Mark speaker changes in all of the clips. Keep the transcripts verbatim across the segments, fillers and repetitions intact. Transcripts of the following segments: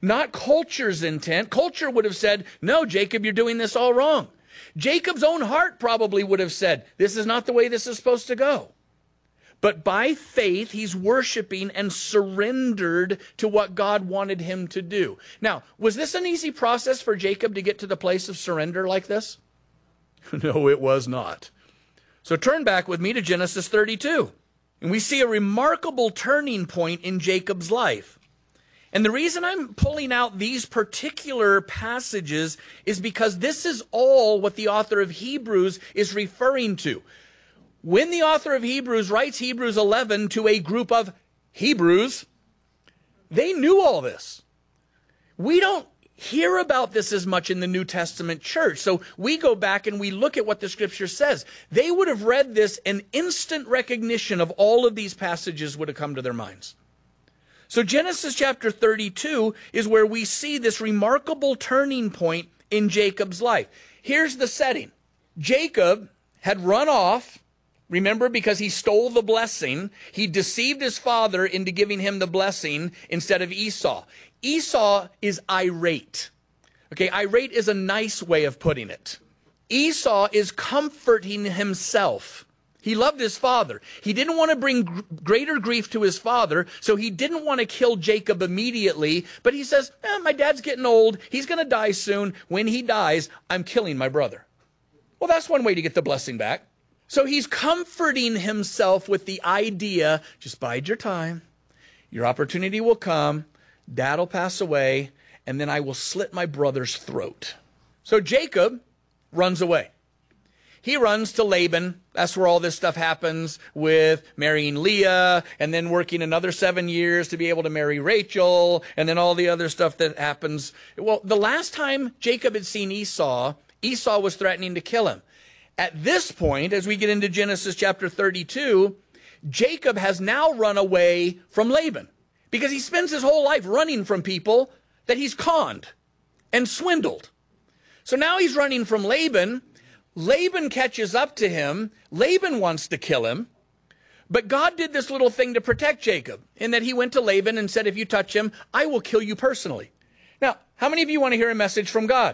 Speaker 1: not culture's intent. Culture would have said, no, Jacob, you're doing this all wrong. Jacob's own heart probably would have said, this is not the way this is supposed to go. But by faith, he's worshiping and surrendered to what God wanted him to do. Now, was this an easy process for Jacob to get to the place of surrender like this? No, it was not. So turn back with me to Genesis thirty-two. And we see a remarkable turning point in Jacob's life. And the reason I'm pulling out these particular passages is because this is all what the author of Hebrews is referring to. When the author of Hebrews writes Hebrews eleven to a group of Hebrews, they knew all this. We don't hear about this as much in the New Testament church. So we go back and we look at what the scripture says. They would have read this, and instant recognition of all of these passages would have come to their minds. So Genesis chapter thirty-two is where we see this remarkable turning point in Jacob's life. Here's the setting. Jacob had run off. Remember, because he stole the blessing, he deceived his father into giving him the blessing instead of Esau. Esau is irate. Okay, irate is a nice way of putting it. Esau is comforting himself. He loved his father. He didn't want to bring gr- greater grief to his father, so he didn't want to kill Jacob immediately. But he says, eh, my dad's getting old. He's going to die soon. When he dies, I'm killing my brother. Well, that's one way to get the blessing back. So he's comforting himself with the idea, just bide your time. Your opportunity will come. Dad'll pass away, and then I will slit my brother's throat. So Jacob runs away. He runs to Laban. That's where all this stuff happens, with marrying Leah and then working another seven years to be able to marry Rachel, and then all the other stuff that happens. Well, the last time Jacob had seen Esau, Esau was threatening to kill him. At this point, as we get into Genesis chapter thirty-two, Jacob has now run away from Laban because he spends his whole life running from people that he's conned and swindled. So now he's running from Laban. Laban catches up to him. Laban wants to kill him. But God did this little thing to protect Jacob, in that he went to Laban and said, if you touch him, I will kill you personally. Now, how many of you want to hear a message from God?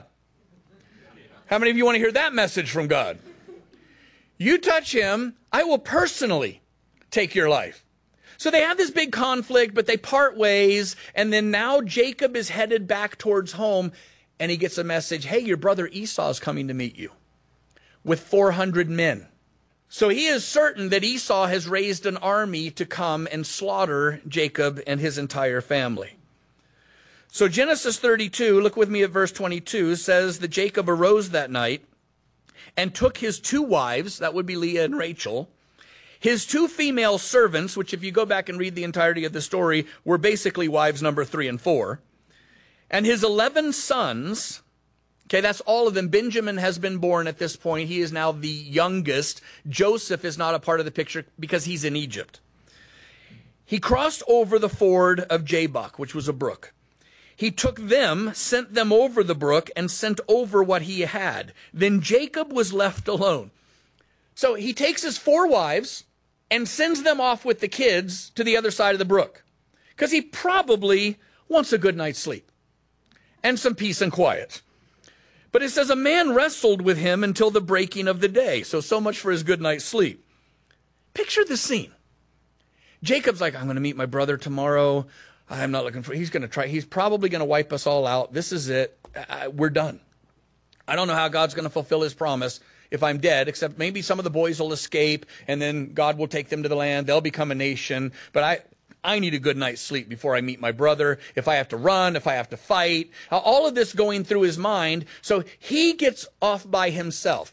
Speaker 1: How many of you want to hear that message from God? You touch him, I will personally take your life. So they have this big conflict, but they part ways. And then now Jacob is headed back towards home, and he gets a message, hey, your brother Esau is coming to meet you with four hundred men. So he is certain that Esau has raised an army to come and slaughter Jacob and his entire family. So Genesis thirty-two, look with me at verse twenty-two, says that Jacob arose that night and took his two wives, that would be Leah and Rachel, his two female servants, which if you go back and read the entirety of the story, were basically wives number three and four, and his eleven sons. Okay, that's all of them. Benjamin has been born at this point. He is now the youngest. Joseph is not a part of the picture because he's in Egypt. He crossed over the ford of Jabbok, which was a brook. He took them, sent them over the brook, and sent over what he had. Then Jacob was left alone. So he takes his four wives and sends them off with the kids to the other side of the brook, because he probably wants a good night's sleep and some peace and quiet. But it says a man wrestled with him until the breaking of the day. So, so much for his good night's sleep. Picture the scene. Jacob's like, I'm going to meet my brother tomorrow. I'm not looking for, he's going to try, he's probably going to wipe us all out. This is it. I, we're done. I don't know how God's going to fulfill his promise if I'm dead, except maybe some of the boys will escape and then God will take them to the land. They'll become a nation. But I, I need a good night's sleep before I meet my brother. If I have to run, if I have to fight, all of this going through his mind. So he gets off by himself.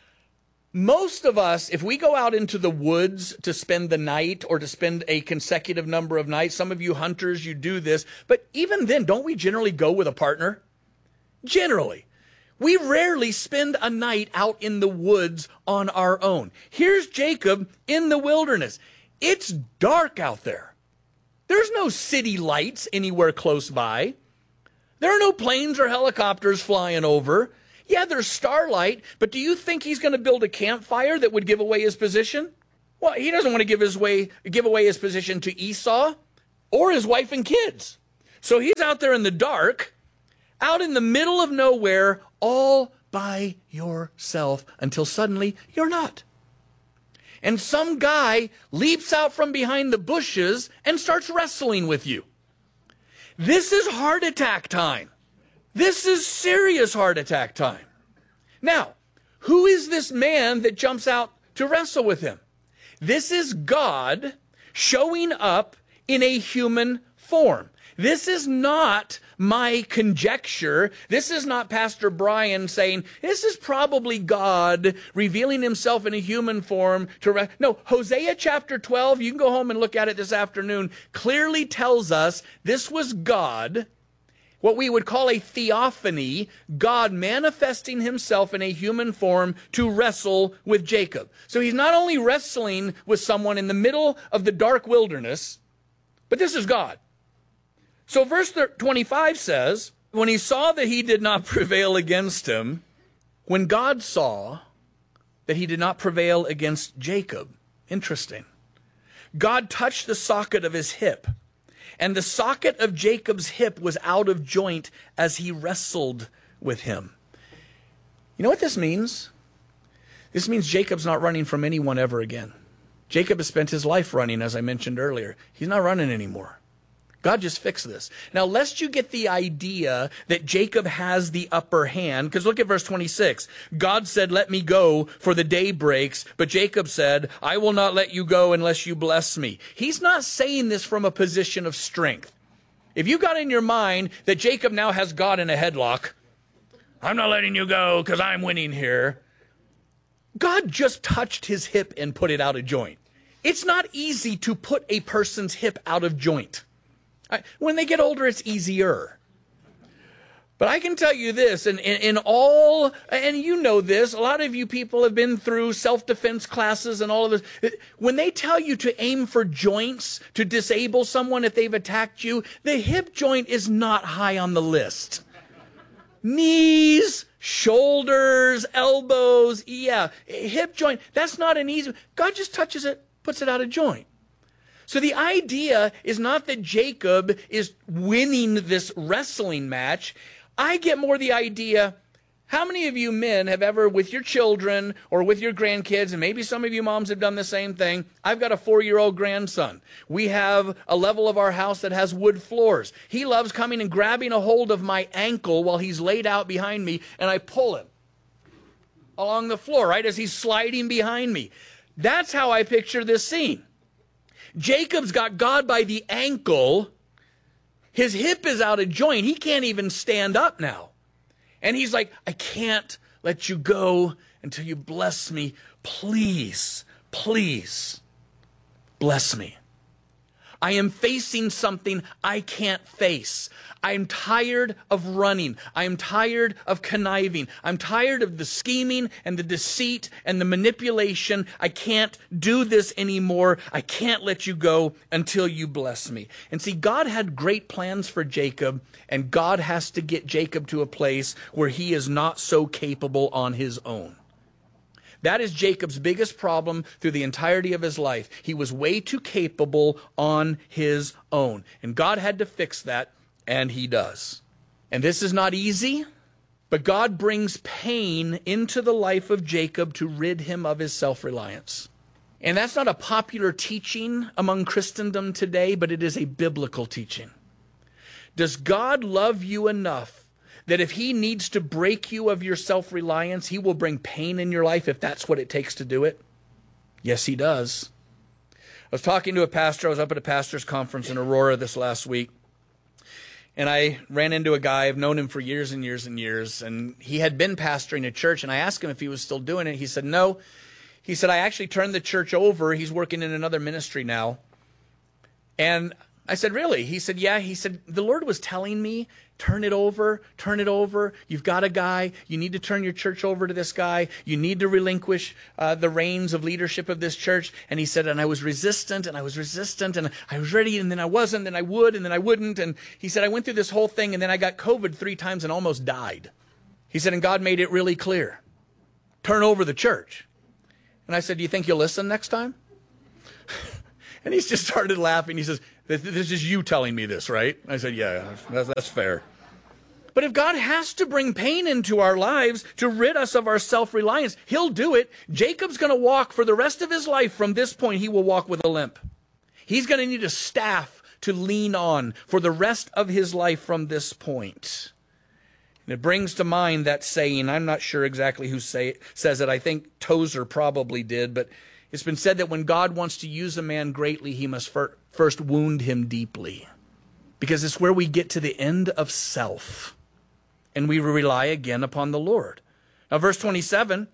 Speaker 1: Most of us, if we go out into the woods to spend the night or to spend a consecutive number of nights, some of you hunters, you do this, but even then, don't we generally go with a partner? Generally. We rarely spend a night out in the woods on our own. Here's Jacob in the wilderness. It's dark out there. There's no city lights anywhere close by. There are no planes or helicopters flying over. Yeah, there's starlight, but do you think he's going to build a campfire that would give away his position? Well, he doesn't want to give his way, give away his position to Esau or his wife and kids. So he's out there in the dark, out in the middle of nowhere, all by yourself, until suddenly you're not. And some guy leaps out from behind the bushes and starts wrestling with you. This is heart attack time. This is serious heart attack time. Now, who is this man that jumps out to wrestle with him? This is God showing up in a human form. This is not my conjecture. This is not Pastor Brian saying, this is probably God revealing himself in a human form to re-. No, Hosea chapter twelve, you can go home and look at it this afternoon, clearly tells us this was God, what we would call a theophany, God manifesting himself in a human form to wrestle with Jacob. So he's not only wrestling with someone in the middle of the dark wilderness, but this is God. So verse twenty-five says, when he saw that he did not prevail against him, when God saw that he did not prevail against Jacob, interesting, God touched the socket of his hip, and the socket of Jacob's hip was out of joint as he wrestled with him. You know what this means? This means Jacob's not running from anyone ever again. Jacob has spent his life running, as I mentioned earlier. He's not running anymore. God just fixed this. Now, lest you get the idea that Jacob has the upper hand, because look at verse twenty-six. God said, let me go, for the day breaks. But Jacob said, I will not let you go unless you bless me. He's not saying this from a position of strength. If you got in your mind that Jacob now has God in a headlock, I'm not letting you go because I'm winning here. God just touched his hip and put it out of joint. It's not easy to put a person's hip out of joint. When they get older, it's easier. But I can tell you this, in, in, in all, and you know this, a lot of you people have been through self-defense classes and all of this. When they tell you to aim for joints to disable someone if they've attacked you, the hip joint is not high on the list. Knees, shoulders, elbows, yeah, hip joint, that's not an easy, God just touches it, puts it out of joint. So the idea is not that Jacob is winning this wrestling match. I get more the idea, how many of you men have ever, with your children or with your grandkids, and maybe some of you moms have done the same thing. I've got a four-year-old grandson. We have a level of our house that has wood floors. He loves coming and grabbing a hold of my ankle while he's laid out behind me, and I pull him along the floor, right, as he's sliding behind me. That's how I picture this scene. Jacob's got God by the ankle. His hip is out of joint. He can't even stand up now. And he's like, I can't let you go until you bless me. Please, please bless me. I am facing something I can't face. I'm tired of running. I'm tired of conniving. I'm tired of the scheming and the deceit and the manipulation. I can't do this anymore. I can't let you go until you bless me. And see, God had great plans for Jacob, and God has to get Jacob to a place where he is not so capable on his own. That is Jacob's biggest problem through the entirety of his life. He was way too capable on his own. And God had to fix that, and he does. And this is not easy, but God brings pain into the life of Jacob to rid him of his self-reliance. And that's not a popular teaching among Christendom today, but it is a biblical teaching. Does God love you enough that if he needs to break you of your self-reliance, he will bring pain in your life if that's what it takes to do it? Yes, he does. I was talking to a pastor. I was up at a pastor's conference in Aurora this last week. And I ran into a guy. I've known him for years and years and years. And he had been pastoring a church. And I asked him if he was still doing it. He said, no. He said, I actually turned the church over. He's working in another ministry now. And I said, really? He said, yeah. He said, the Lord was telling me, turn it over, turn it over. You've got a guy. You need to turn your church over to this guy. You need to relinquish uh, the reins of leadership of this church. And he said, and I was resistant, and I was resistant, and I was ready, and then I wasn't, and I would, and then I wouldn't. And he said, I went through this whole thing, and then I got COVID three times and almost died. He said, and God made it really clear. Turn over the church. And I said, do you think you'll listen next time? And he just started laughing. He says, This is you telling me this, right? I said, yeah, that's, that's fair. But if God has to bring pain into our lives to rid us of our self-reliance, he'll do it. Jacob's going to walk for the rest of his life. From this point, he will walk with a limp. He's going to need a staff to lean on for the rest of his life from this point. And it brings to mind that saying, I'm not sure exactly who say, says it. I think Tozer probably did, but it's been said that when God wants to use a man greatly, he must fir- first wound him deeply. Because it's where we get to the end of self. And we rely again upon the Lord. Now, verse twenty-seven,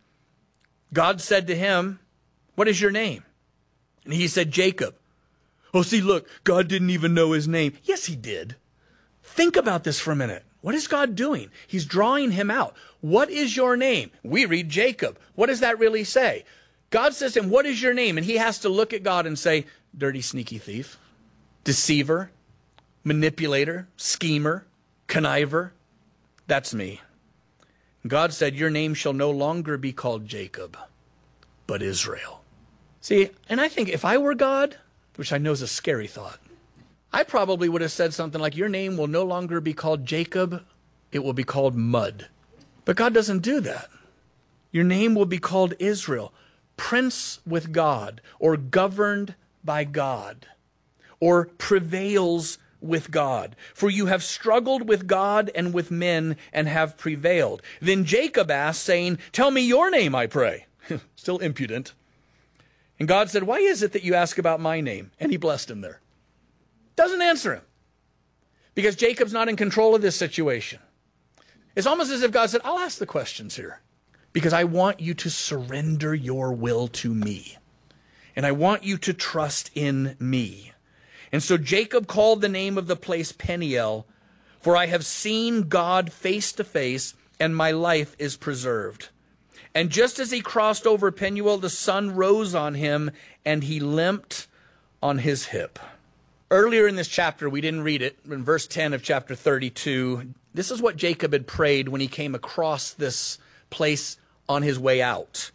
Speaker 1: God said to him, what is your name? And he said, Jacob. Oh, see, look, God didn't even know his name. Yes, he did. Think about this for a minute. What is God doing? He's drawing him out. What is your name? We read Jacob. What does that really say? God says to him, what is your name? And he has to look at God and say, dirty, sneaky thief, deceiver, manipulator, schemer, conniver. That's me. God said, your name shall no longer be called Jacob, but Israel. See, and I think if I were God, which I know is a scary thought, I probably would have said something like, your name will no longer be called Jacob, it will be called mud. But God doesn't do that. Your name will be called Israel, prince with God, or governed by God, or prevails with God. For you have struggled with God and with men and have prevailed. Then Jacob asked, saying, tell me your name, I pray. Still impudent. And God said, why is it that you ask about my name? And he blessed him there. Doesn't answer him. Because Jacob's not in control of this situation. It's almost as if God said, I'll ask the questions here. Because I want you to surrender your will to me. And I want you to trust in me. And so Jacob called the name of the place Peniel, for I have seen God face to face, and my life is preserved. And just as he crossed over Peniel, the sun rose on him, and he limped on his hip. Earlier in this chapter, we didn't read it, in verse ten of chapter thirty-two, this is what Jacob had prayed when he came across this place on his way out.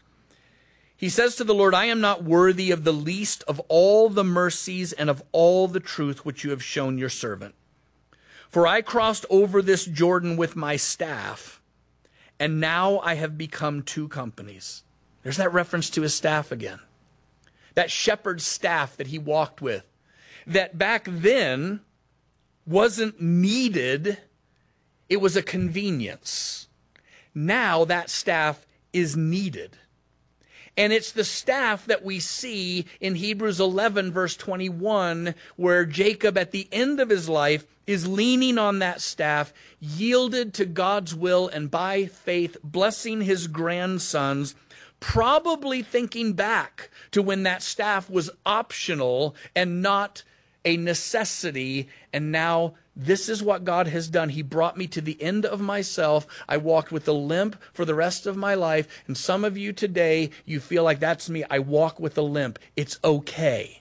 Speaker 1: He says to the Lord, I am not worthy of the least of all the mercies and of all the truth which you have shown your servant. For I crossed over this Jordan with my staff, and now I have become two companies. There's that reference to his staff again. That shepherd's staff that he walked with, that back then wasn't needed. It was a convenience. Now that staff is needed. And it's the staff that we see in Hebrews eleven, verse twenty-one, where Jacob at the end of his life is leaning on that staff, yielded to God's will, and by faith blessing his grandsons, probably thinking back to when that staff was optional and not a necessity, and now this is what God has done. He brought me to the end of myself. I walked with a limp for the rest of my life. And some of you today, you feel like that's me. I walk with a limp. It's okay.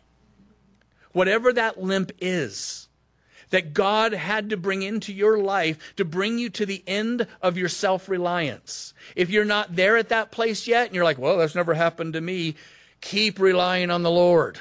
Speaker 1: Whatever that limp is, that God had to bring into your life to bring you to the end of your self-reliance. If you're not there at that place yet, and you're like, well, that's never happened to me, keep relying on the Lord.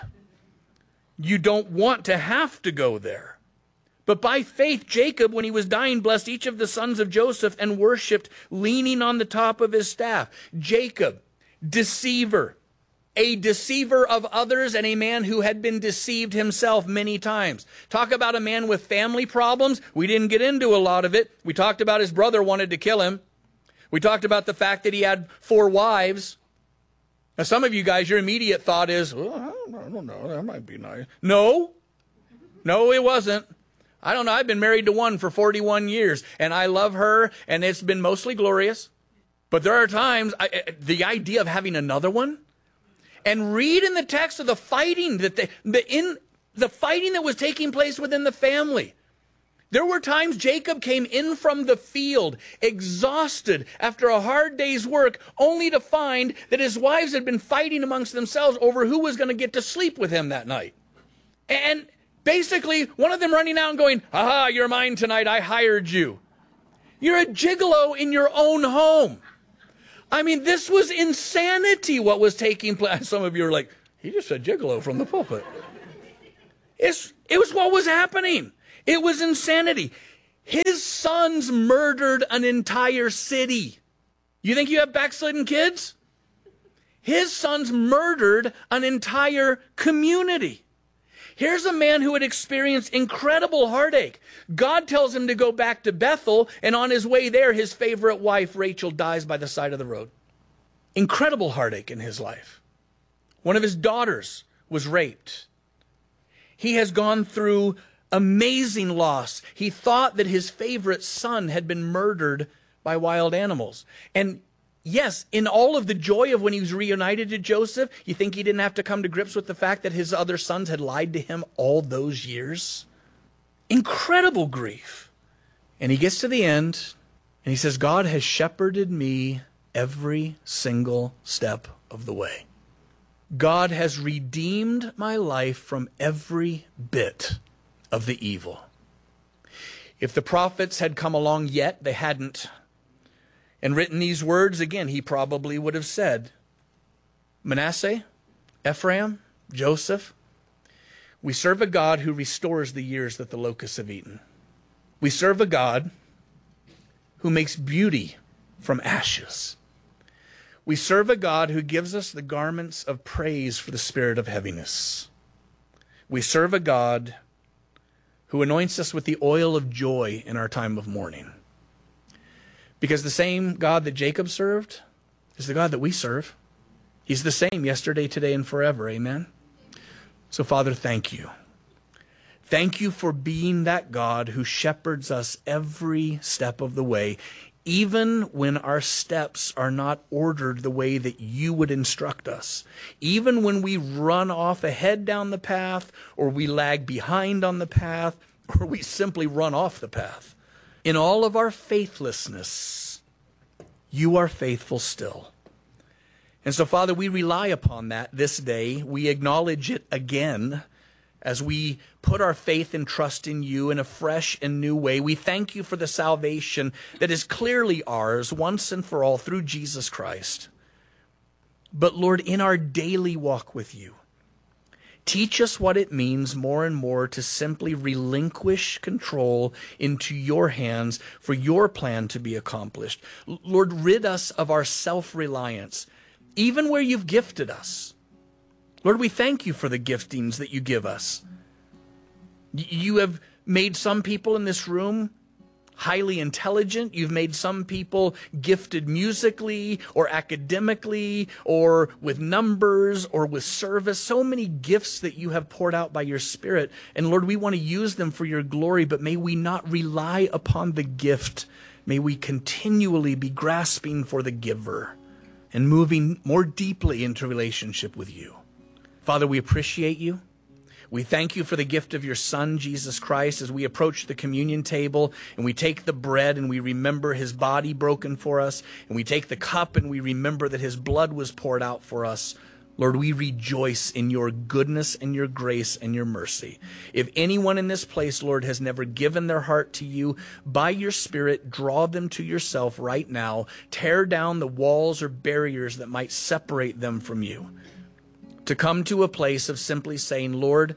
Speaker 1: You don't want to have to go there. But by faith, Jacob, when he was dying, blessed each of the sons of Joseph and worshiped, leaning on the top of his staff. Jacob, deceiver, a deceiver of others and a man who had been deceived himself many times. Talk about a man with family problems. We didn't get into a lot of it. We talked about his brother wanted to kill him. We talked about the fact that he had four wives. Now, some of you guys, your immediate thought is, well, I don't know, that might be nice. No, no, it wasn't. I don't know. I've been married to one for forty-one years, and I love her, and it's been mostly glorious. But there are times, I, the idea of having another one, and read in the text of the fighting that they, the in the fighting that was taking place within the family. There were times Jacob came in from the field, exhausted after a hard day's work, only to find that his wives had been fighting amongst themselves over who was going to get to sleep with him that night. And basically, one of them running out and going, aha, you're mine tonight, I hired you. You're a gigolo in your own home. I mean, this was insanity what was taking place. Some of you are like, he just said gigolo from the pulpit. It's, it was what was happening. It was insanity. His sons murdered an entire city. You think you have backslidden kids? His sons murdered an entire community. Here's a man who had experienced incredible heartache. God tells him to go back to Bethel, and on his way there, his favorite wife, Rachel, dies by the side of the road. Incredible heartache in his life. One of his daughters was raped. He has gone through amazing loss. He thought that his favorite son had been murdered by wild animals. And yes, in all of the joy of when he was reunited to Joseph, you think he didn't have to come to grips with the fact that his other sons had lied to him all those years? Incredible grief. And he gets to the end, and he says, God has shepherded me every single step of the way. God has redeemed my life from every bit of the evil. If the prophets had come along yet, they hadn't, and written these words, again, he probably would have said, Manasseh, Ephraim, Joseph, we serve a God who restores the years that the locusts have eaten. We serve a God who makes beauty from ashes. We serve a God who gives us the garments of praise for the spirit of heaviness. We serve a God who anoints us with the oil of joy in our time of mourning. Because the same God that Jacob served is the God that we serve. He's the same yesterday, today, and forever. Amen? So, Father, thank you. Thank you for being that God who shepherds us every step of the way, even when our steps are not ordered the way that you would instruct us. Even when we run off ahead down the path, or we lag behind on the path, or we simply run off the path. In all of our faithlessness, you are faithful still. And so, Father, we rely upon that this day. We acknowledge it again as we put our faith and trust in you in a fresh and new way. We thank you for the salvation that is clearly ours once and for all through Jesus Christ. But, Lord, in our daily walk with you, teach us what it means more and more to simply relinquish control into your hands for your plan to be accomplished. Lord, rid us of our self-reliance, even where you've gifted us. Lord, we thank you for the giftings that you give us. You have made some people in this room highly intelligent. You've made some people gifted musically or academically or with numbers or with service. So many gifts that you have poured out by your Spirit. And Lord, we want to use them for your glory, but may we not rely upon the gift. May we continually be grasping for the giver and moving more deeply into relationship with you. Father, we appreciate you. We thank you for the gift of your Son, Jesus Christ, as we approach the communion table and we take the bread and we remember his body broken for us, and we take the cup and we remember that his blood was poured out for us. Lord, we rejoice in your goodness and your grace and your mercy. If anyone in this place, Lord, has never given their heart to you, by your Spirit, draw them to yourself right now. Tear down the walls or barriers that might separate them from you. To come to a place of simply saying, Lord,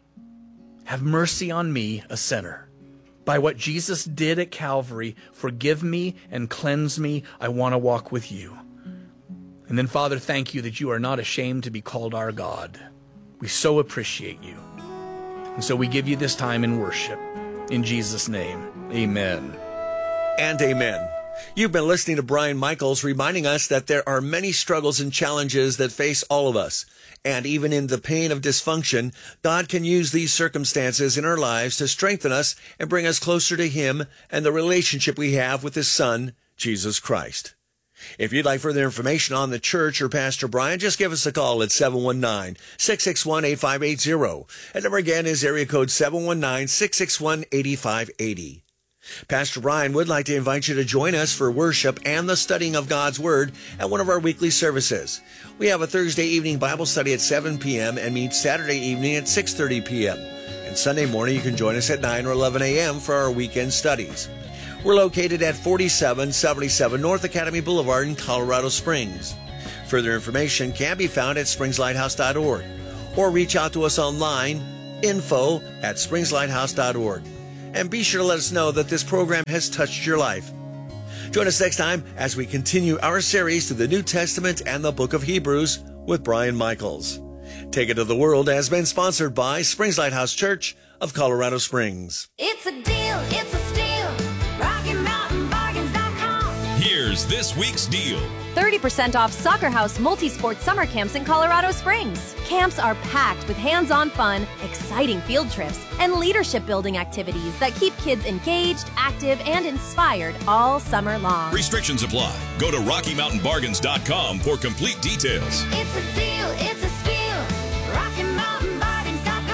Speaker 1: have mercy on me, a sinner. By what Jesus did at Calvary, forgive me and cleanse me. I want to walk with you. And then, Father, thank you that you are not ashamed to be called our God. We so appreciate you. And so we give you this time in worship. In Jesus' name, amen.
Speaker 2: And amen. You've been listening to Brian Michaels reminding us that there are many struggles and challenges that face all of us. And even in the pain of dysfunction, God can use these circumstances in our lives to strengthen us and bring us closer to him and the relationship we have with his Son, Jesus Christ. If you'd like further information on the church or Pastor Brian, just give us a call at seven one nine, six six one, eight five eight zero. And number again is area code seven one nine, six six one, eight five eight zero. Pastor Brian would like to invite you to join us for worship and the studying of God's Word at one of our weekly services. We have a Thursday evening Bible study at seven p.m. and meet Saturday evening at six thirty p.m. And Sunday morning you can join us at nine or eleven a.m. for our weekend studies. We're located at forty-seven seventy-seven North Academy Boulevard in Colorado Springs. Further information can be found at springs lighthouse dot org or reach out to us online info at springs lighthouse dot org. And be sure to let us know that this program has touched your life. Join us next time as we continue our series through the New Testament and the book of Hebrews with Brian Michaels. Take It to the World has been sponsored by Springs Lighthouse Church of Colorado Springs.
Speaker 3: It's a deal, it's a steal. Rocky Mountain Bargains dot com.
Speaker 4: Here's this week's deal.
Speaker 5: thirty percent off Soccer House multi-sport summer camps in Colorado Springs. Camps are packed with hands-on fun, exciting field trips, and leadership building activities that keep kids engaged, active, and inspired all summer long.
Speaker 4: Restrictions apply. Go to Rocky Mountain Bargains dot com for complete details.
Speaker 3: It's a deal, it's a steal. Rocky Mountain Bargains dot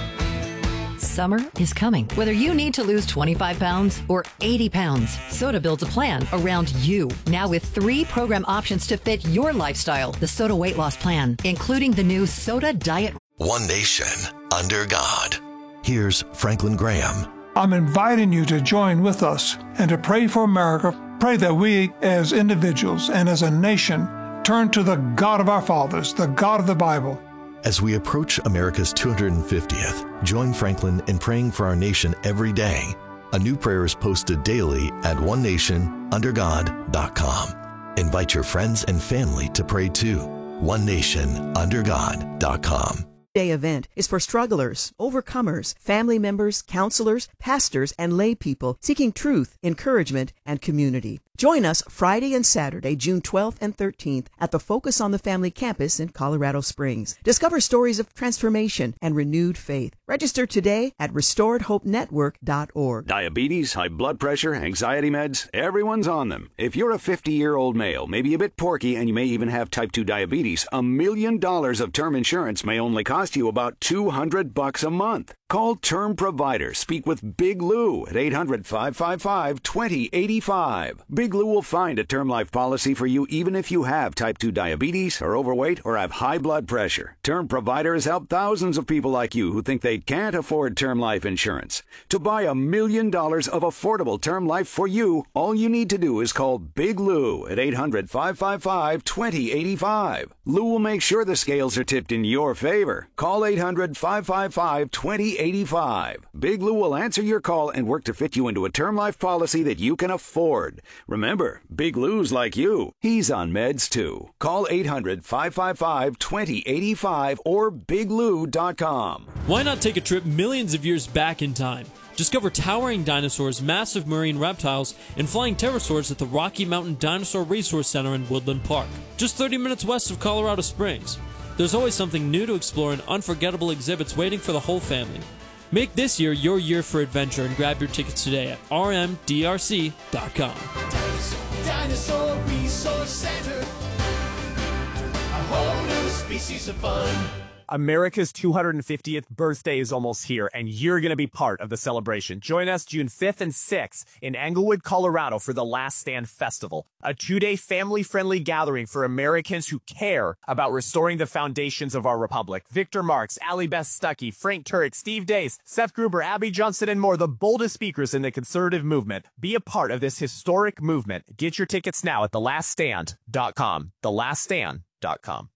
Speaker 3: com.
Speaker 6: Summer is coming. Whether you need to lose twenty-five pounds or eighty pounds, Soda builds a plan around you. Now with three program options to fit your lifestyle. The Soda Weight Loss Plan, including the new Soda Diet.
Speaker 7: One nation under God. Here's Franklin Graham.
Speaker 8: I'm inviting you to join with us and to pray for America. Pray that we as individuals and as a nation turn to the God of our fathers, the God of the Bible.
Speaker 7: As we approach America's two hundred fiftieth, join Franklin in praying for our nation every day. A new prayer is posted daily at one nation under god dot com. Invite your friends and family to pray too. one nation under god dot com.
Speaker 9: Day event is for strugglers, overcomers, family members, counselors, pastors, and lay people seeking truth, encouragement, and community. Join us Friday and Saturday, June twelfth and thirteenth at the Focus on the Family campus in Colorado Springs. Discover stories of transformation and renewed faith. Register today at restored hope network dot org.
Speaker 10: Diabetes, high blood pressure, anxiety meds, everyone's on them. If you're a fifty-year-old male, maybe a bit porky, and you may even have type two diabetes, a million dollars of term insurance may only cost you about two hundred bucks a month. Call Term Provider. Speak with Big Lou at eight hundred, five five five, two zero eight five. Big Lou will find a term life policy for you even if you have type two diabetes, are overweight, or have high blood pressure. Term Provider has helped thousands of people like you who think they can't afford term life insurance. To buy a million dollars of affordable term life for you, all you need to do is call Big Lou at eight hundred, five five five, two zero eight five. Lou will make sure the scales are tipped in your favor. Call eight hundred, five five five, two zero eight five. Big Lou will answer your call and work to fit you into a term life policy that you can afford. Remember, Big Lou's like you. He's on meds too. Call eight hundred, five five five, two zero eight five or big lou dot com.
Speaker 11: Why not take a trip millions of years back in time? Discover towering dinosaurs, massive marine reptiles, and flying pterosaurs at the Rocky Mountain Dinosaur Resource Center in Woodland Park, just thirty minutes west of Colorado Springs. There's always something new to explore and unforgettable exhibits waiting for the whole family. Make this year your year for adventure and grab your tickets today at r m d r c dot com.
Speaker 12: Dinosaur, Dinosaur Resource Center, a whole new species of fun.
Speaker 13: America's two hundred fiftieth birthday is almost here, and you're going to be part of the celebration. Join us June fifth and sixth in Englewood, Colorado for the Last Stand Festival, a two-day family-friendly gathering for Americans who care about restoring the foundations of our republic. Victor Marx, Allie Beth Stuckey, Frank Turek, Steve Dace, Seth Gruber, Abby Johnson, and more, the boldest speakers in the conservative movement. Be a part of this historic movement. Get your tickets now at the last stand dot com. the last stand dot com.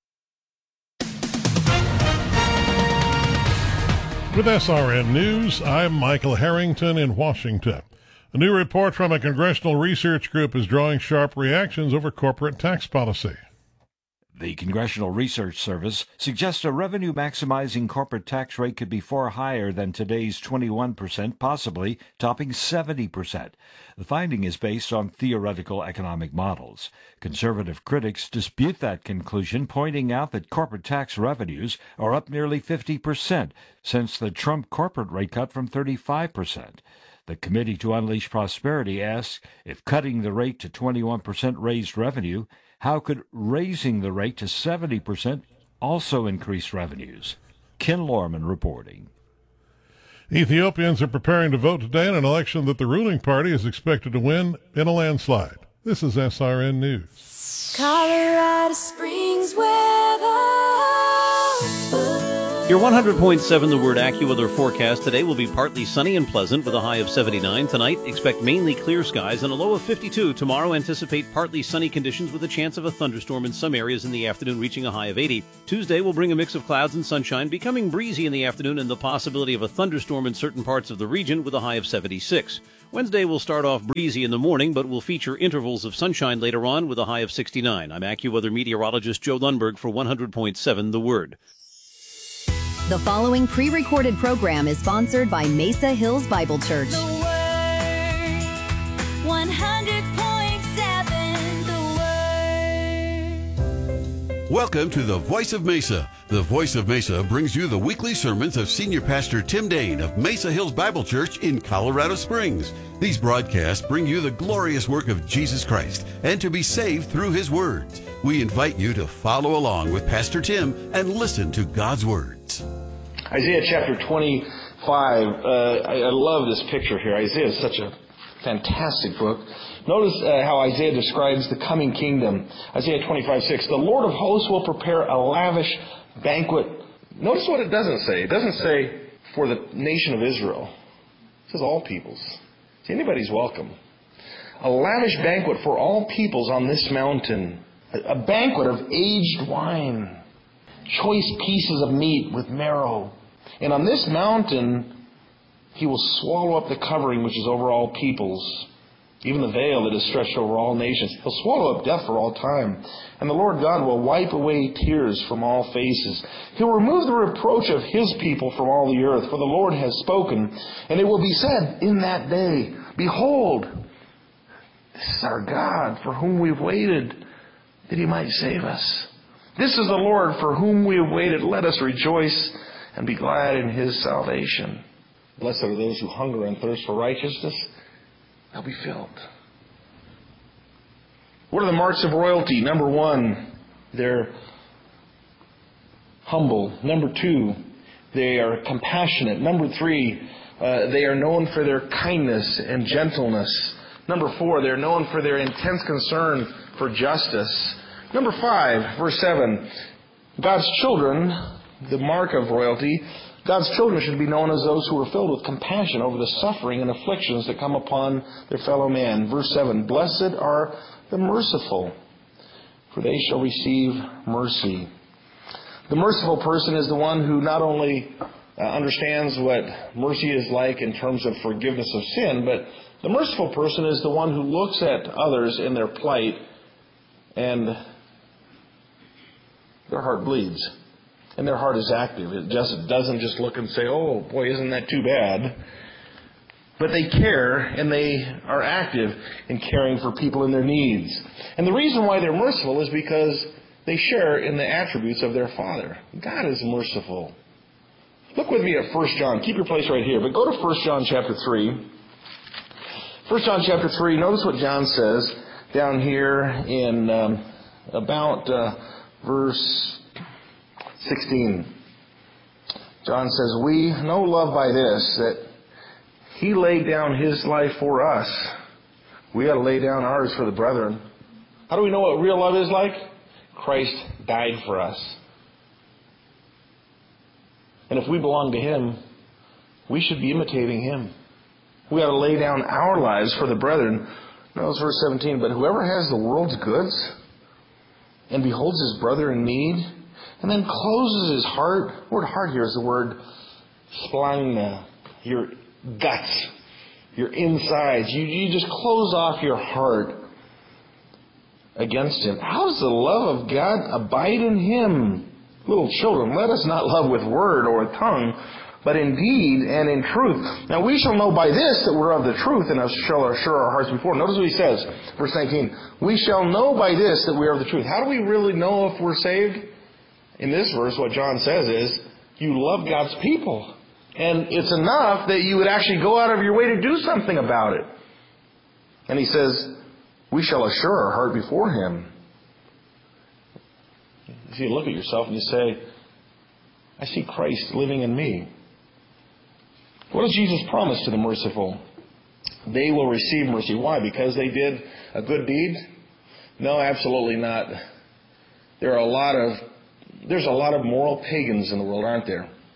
Speaker 14: With S R N News, I'm Michael Harrington in Washington. A new report from a congressional research group is drawing sharp reactions over corporate tax policy.
Speaker 15: The Congressional Research Service suggests a revenue-maximizing corporate tax rate could be far higher than today's twenty-one percent, possibly topping seventy percent. The finding is based on theoretical economic models. Conservative critics dispute that conclusion, pointing out that corporate tax revenues are up nearly fifty percent since the Trump corporate rate cut from thirty-five percent. The Committee to Unleash Prosperity asks, if cutting the rate to twenty-one percent raised revenue, how could raising the rate to seventy percent also increase revenues? Ken Lorman reporting.
Speaker 14: Ethiopians are preparing to vote today in an election that the ruling party is expected to win in a landslide. This is S R N News.
Speaker 3: Colorado Springs weather.
Speaker 16: Your one hundred point seven The Word AccuWeather forecast today will be partly sunny and pleasant with a high of seventy-nine. Tonight, expect mainly clear skies and a low of fifty-two. Tomorrow, anticipate partly sunny conditions with a chance of a thunderstorm in some areas in the afternoon, reaching a high of eighty. Tuesday will bring a mix of clouds and sunshine, becoming breezy in the afternoon and the possibility of a thunderstorm in certain parts of the region with a high of seventy-six. Wednesday will start off breezy in the morning, but will feature intervals of sunshine later on with a high of sixty-nine. I'm AccuWeather meteorologist Joe Lundberg for one hundred point seven The Word.
Speaker 17: The following pre-recorded program is sponsored by Mesa Hills Bible Church.
Speaker 3: The Word, one hundred point seven, The Word.
Speaker 18: Welcome to the Voice of Mesa. The Voice of Mesa brings you the weekly sermons of Senior Pastor Tim Dane of Mesa Hills Bible Church in Colorado Springs. These broadcasts bring you the glorious work of Jesus Christ and to be saved through His words. We invite you to follow along with Pastor Tim and listen to God's words.
Speaker 19: Isaiah chapter twenty-five. Uh, I, I love this picture here. Isaiah is such a fantastic book. Notice uh, how Isaiah describes the coming kingdom. Isaiah twenty-five six. The Lord of hosts will prepare a lavish banquet. Notice what it doesn't say. It doesn't say for the nation of Israel. It says all peoples. See, anybody's welcome. A lavish banquet for all peoples on this mountain. A, a banquet of aged wine. Choice pieces of meat with marrow. And on this mountain, He will swallow up the covering which is over all peoples, even the veil that is stretched over all nations. He'll swallow up death for all time. And the Lord God will wipe away tears from all faces. He'll remove the reproach of His people from all the earth, for the Lord has spoken. And it will be said in that day, Behold, this is our God, for whom we've waited, that He might save us. This is the Lord for whom we have waited. Let us rejoice and be glad in His salvation. Blessed are those who hunger and thirst for righteousness. They'll be filled. What are the marks of royalty? Number one, they're humble. Number two, they are compassionate. Number three, uh, they are known for their kindness and gentleness. Number four, they're known for their intense concern for justice. Number five, verse seven, God's children, the mark of royalty, God's children should be known as those who are filled with compassion over the suffering and afflictions that come upon their fellow man. Verse seven, blessed are the merciful, for they shall receive mercy. The merciful person is the one who not only uh, understands what mercy is like in terms of forgiveness of sin, but the merciful person is the one who looks at others in their plight and their heart bleeds. And their heart is active. It just doesn't just look and say, oh, boy, isn't that too bad? But they care, and they are active in caring for people in their needs. And the reason why they're merciful is because they share in the attributes of their Father. God is merciful. Look with me at First John. Keep your place right here. But go to First John chapter three. First John chapter three, notice what John says down here in um, about uh, verse sixteen. John says, we know love by this, that He laid down His life for us. We ought to lay down ours for the brethren. How do we know what real love is like? Christ died for us. And if we belong to Him, we should be imitating Him. We ought to lay down our lives for the brethren. Notice verse seventeen, but whoever has the world's goods and beholds his brother in need, and then closes his heart. The word heart here is the word splein, your guts, your insides. You, you just close off your heart against Him. How does the love of God abide in him? Little children, let us not love with word or tongue, but in deed and in truth. Now we shall know by this that we're of the truth, and shall assure our hearts before. Notice what he says, verse nineteen. We shall know by this that we are of the truth. How do we really know if we're saved? In this verse, what John says is, you love God's people. And it's enough that you would actually go out of your way to do something about it. And he says, we shall assure our heart before Him. If you look at yourself and you say, I see Christ living in me. What does Jesus promise to the merciful? They will receive mercy. Why? Because they did a good deed? No, absolutely not. There are a lot of There's a lot of moral pagans in the world, aren't there?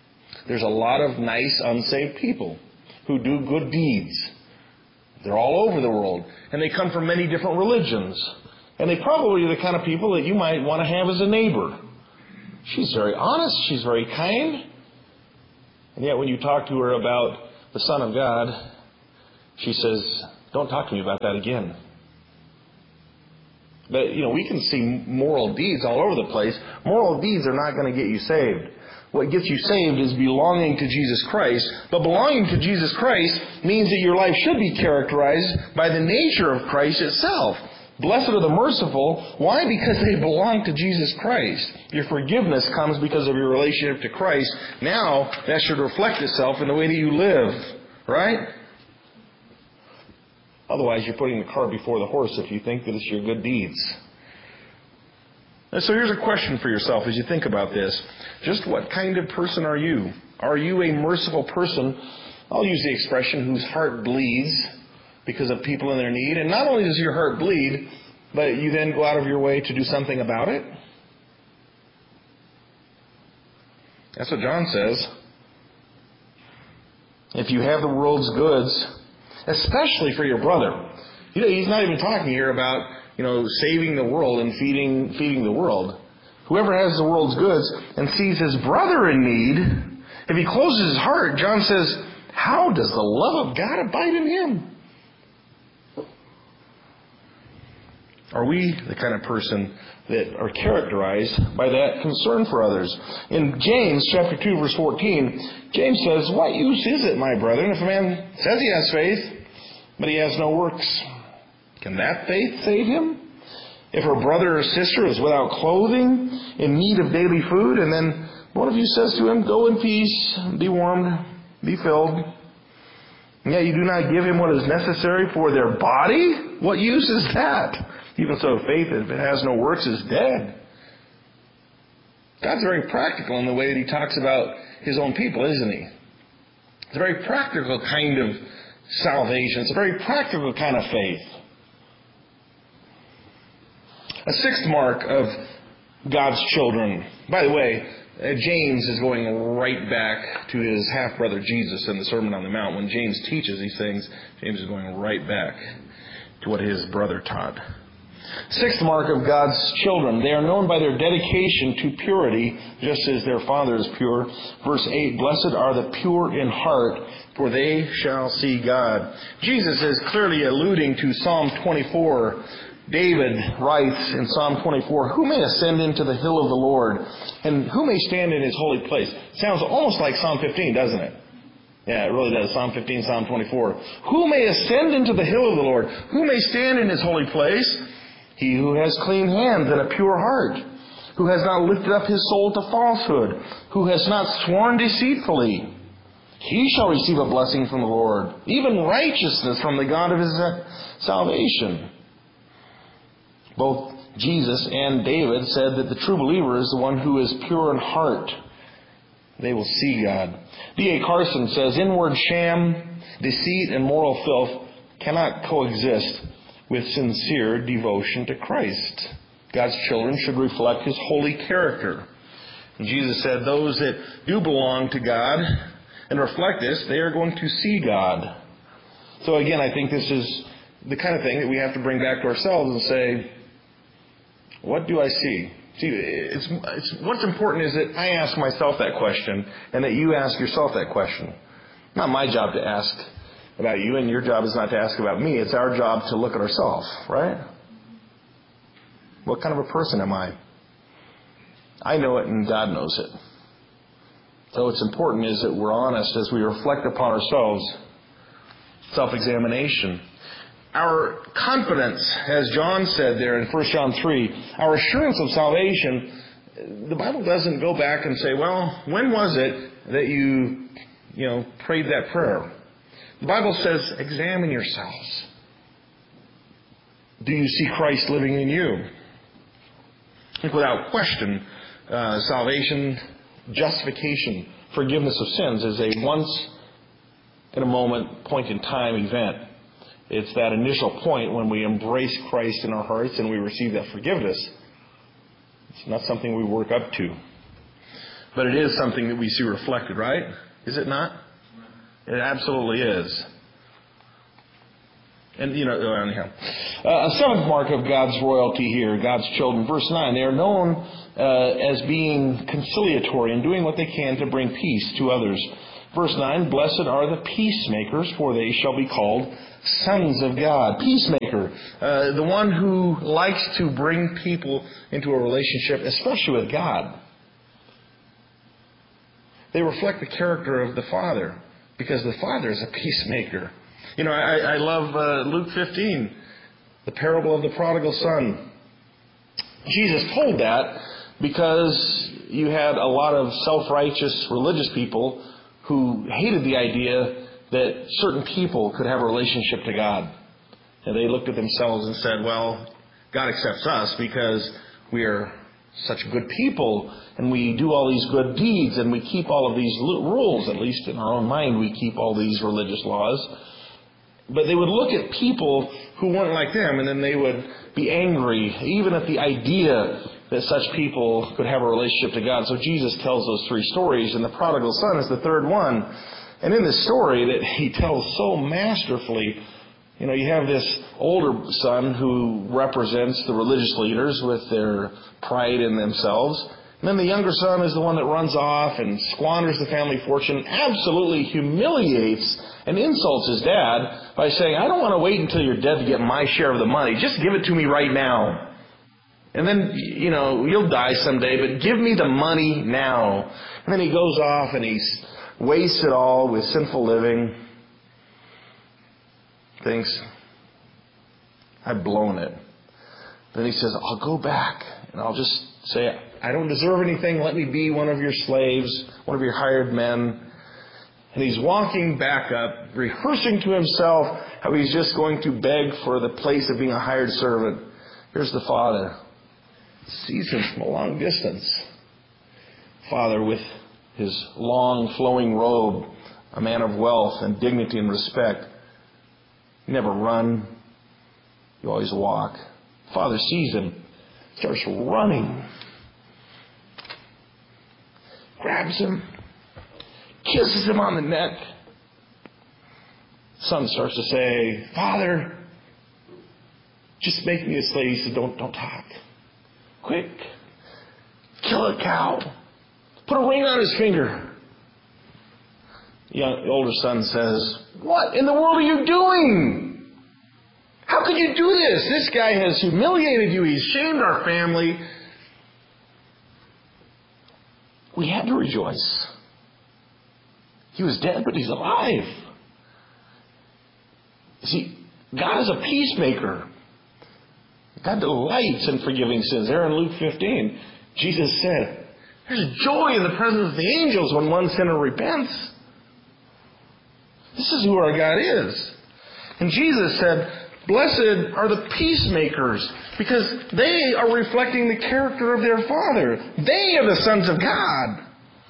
Speaker 19: There's a lot of nice, unsaved people who do good deeds. They're all over the world. And they come from many different religions. And they probably are the kind of people that you might want to have as a neighbor. She's very honest. She's very kind. And yet when you talk to her about the Son of God, she says, don't talk to me about that again. But, you know, we can see moral deeds all over the place. Moral deeds are not going to get you saved. What gets you saved is belonging to Jesus Christ. But belonging to Jesus Christ means that your life should be characterized by the nature of Christ itself. Blessed are the merciful. Why? Because they belong to Jesus Christ. Your forgiveness comes because of your relationship to Christ. Now, that should reflect itself in the way that you live. Right? Otherwise, you're putting the cart before the horse if you think that it's your good deeds. And so here's a question for yourself as you think about this. Just what kind of person are you? Are you a merciful person? I'll use the expression whose heart bleeds because of people in their need. And not only does your heart bleed, but you then go out of your way to do something about it. That's what John says. If you have the world's goods, especially for your brother. You know, he's not even talking here about, you know, saving the world and feeding feeding the world. Whoever has the world's goods and sees his brother in need, if he closes his heart, John says, how does the love of God abide in him? Are we the kind of person that are characterized by that concern for others? In James chapter two, verse fourteen, James says, what use is it, my brethren, if a man says he has faith, but he has no works? Can that faith save him? If a brother or sister is without clothing, in need of daily food, and then one of you says to him, go in peace, be warmed, be filled, and yet you do not give him what is necessary for their body? What use is that? Even so, faith, if it has no works, is dead. God's very practical in the way that he talks about his own people, isn't he? It's a very practical kind of salvation. It's a very practical kind of faith. A sixth mark of God's children. By the way, uh, James is going right back to his half-brother Jesus in the Sermon on the Mount. When James teaches these things, James is going right back to what his brother taught. Sixth mark of God's children. They are known by their dedication to purity, just as their Father is pure. Verse eight, blessed are the pure in heart, for they shall see God. Jesus is clearly alluding to Psalm twenty-four. David writes in Psalm twenty-four, who may ascend into the hill of the Lord, and who may stand in his holy place? Sounds almost like Psalm fifteen, doesn't it? Yeah, it really does. Psalm fifteen, Psalm twenty-four. Who may ascend into the hill of the Lord? Who may stand in his holy place? He who has clean hands and a pure heart, who has not lifted up his soul to falsehood, who has not sworn deceitfully. He shall receive a blessing from the Lord, even righteousness from the God of his salvation. Both Jesus and David said that the true believer is the one who is pure in heart. They will see God. D A Carson says, inward sham, deceit, and moral filth cannot coexist with sincere devotion to Christ. God's children should reflect his holy character. And Jesus said those that do belong to God and reflect this, they are going to see God. So again, I think this is the kind of thing that we have to bring back to ourselves and say, what do I see? See, it's, it's, what's important is that I ask myself that question and that you ask yourself that question. Not my job to ask about you, and your job is not to ask about me. It's our job to look at ourselves, right? What kind of a person am I? I know it and God knows it. So what's important is that we're honest as we reflect upon ourselves. Self-examination. Our confidence, as John said there in First John three, our assurance of salvation, the Bible doesn't go back and say, well, when was it that you, you know, prayed that prayer? The Bible says, examine yourselves. Do you see Christ living in you? I think without question, uh, salvation, justification, forgiveness of sins is a once in a moment, point in time event. It's that initial point when we embrace Christ in our hearts and we receive that forgiveness. It's not something we work up to. But it is something that we see reflected, right? Is it not? It absolutely is. And, you know, anyhow. Uh, a seventh mark of God's royalty here, God's children. Verse nine, they are known uh, as being conciliatory and doing what they can to bring peace to others. Verse nine, blessed are the peacemakers, for they shall be called sons of God. Peacemaker, uh, the one who likes to bring people into a relationship, especially with God. They reflect the character of the Father, because the Father is a peacemaker. You know, I, I love uh, Luke fifteen, the parable of the prodigal son. Jesus told that because you had a lot of self-righteous religious people who hated the idea that certain people could have a relationship to God. And they looked at themselves and said, well, God accepts us because we are such good people and we do all these good deeds and we keep all of these rules. At least in our own mind we keep all these religious laws. But they would look at people who weren't like them, and then they would be angry, even at the idea that such people could have a relationship to God. So Jesus tells those three stories, and the prodigal son is the third one. And in this story that he tells so masterfully, you know, you have this older son who represents the religious leaders with their pride in themselves. And then the younger son is the one that runs off and squanders the family fortune, absolutely humiliates and insults his dad by saying, I don't want to wait until you're dead to get my share of the money. Just give it to me right now. And then, you know, you'll die someday, but give me the money now. And then he goes off and he wastes it all with sinful living. Thinks, I've blown it. Then he says, I'll go back and I'll just say, I don't deserve anything. Let me be one of your slaves, one of your hired men. And he's walking back up, rehearsing to himself how he's just going to beg for the place of being a hired servant. Here's the father. Sees him from a long distance. Father with his long flowing robe, a man of wealth and dignity and respect. You never run. You always walk. Father sees him, starts running. Grabs him, kisses him on the neck. Son starts to say, Father, just make me a slave. He said, don't, don't talk. Quick, kill a cow. Put a ring on his finger. The young, the older son says, what in the world are you doing? How could you do this? This guy has humiliated you. He's shamed our family. We had to rejoice. He was dead, but he's alive. See, God is a peacemaker. God delights in forgiving sins. There in Luke fifteen, Jesus said, there's joy in the presence of the angels when one sinner repents. This is who our God is. And Jesus said, blessed are the peacemakers, because they are reflecting the character of their Father. They are the sons of God.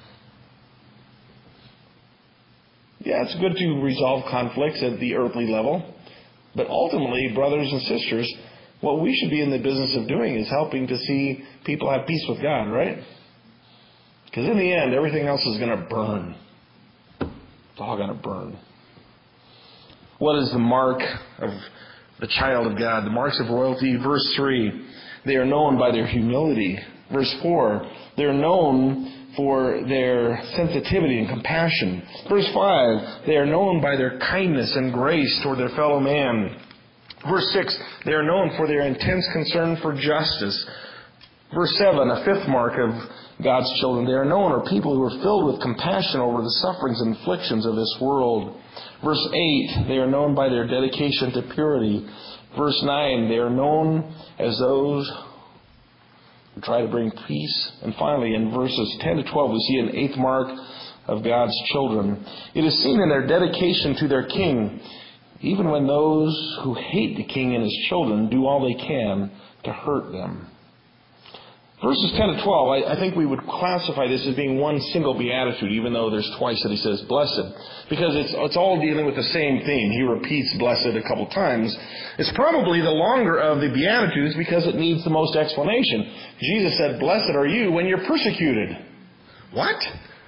Speaker 19: Yeah, it's good to resolve conflicts at the earthly level. But ultimately, brothers and sisters, what we should be in the business of doing is helping to see people have peace with God, right? Because in the end, everything else is going to burn. It's all going to burn. What is the mark of the child of God? The marks of royalty. Verse three, they are known by their humility. Verse four, they are known for their sensitivity and compassion. Verse five, they are known by their kindness and grace toward their fellow man. Verse six, they are known for their intense concern for justice. Verse seven, a fifth mark of God's children, they are known are people who are filled with compassion over the sufferings and afflictions of this world. Verse eight, they are known by their dedication to purity. Verse nine, they are known as those who try to bring peace. And finally, in verses ten to twelve, we see an eighth mark of God's children. It is seen in their dedication to their king, even when those who hate the king and his children do all they can to hurt them. Verses ten to twelve, I, I think we would classify this as being one single beatitude, even though there's twice that he says blessed, because it's, it's all dealing with the same theme. He repeats blessed a couple times. It's probably the longer of the beatitudes because it needs the most explanation. Jesus said, blessed are you when you're persecuted. What?